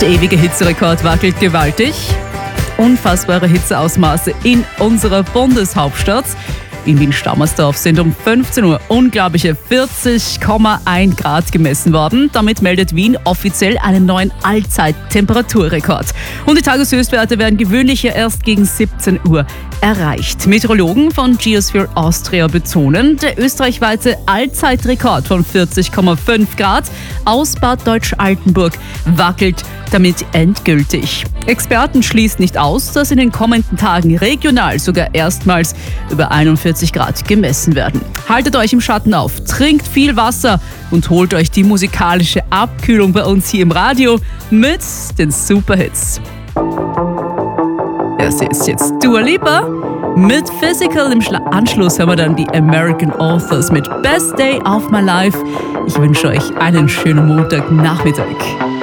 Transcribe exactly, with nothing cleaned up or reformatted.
Der ewige Hitzerekord wackelt gewaltig. Unfassbare Hitzeausmaße in unserer Bundeshauptstadt. In Wien-Stammersdorf sind um fünfzehn Uhr unglaubliche vierzig Komma eins Grad gemessen worden. Damit meldet Wien offiziell einen neuen Allzeit-Temperaturrekord. Und die Tageshöchstwerte werden gewöhnlich ja erst gegen siebzehn Uhr erreicht. Meteorologen von Geosphere Austria betonen, der österreichweite Allzeitrekord von vierzig Komma fünf Grad aus Bad Deutsch-Altenburg wackelt damit endgültig. Experten schließen nicht aus, dass in den kommenden Tagen regional sogar erstmals über einundvierzig Grad gemessen werden. Haltet euch im Schatten auf, trinkt viel Wasser und holt euch die musikalische Abkühlung bei uns hier im Radio mit den Superhits. Das ist jetzt Dua Lipa. Mit Physical im Schla- Anschluss haben wir dann die American Authors mit Best Day of My Life. Ich wünsche euch einen schönen Montagnachmittag.